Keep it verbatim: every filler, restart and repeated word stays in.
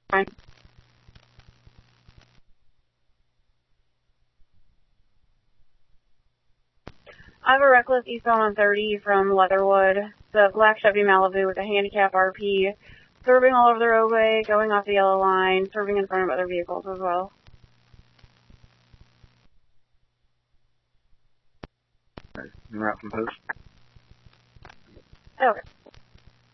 Fine. I have a reckless eastbound on thirty from Leatherwood. The black Chevy Malibu with a handicap R P, swerving all over the roadway, going off the yellow line, swerving in front of other vehicles as well. En route from post. Okay.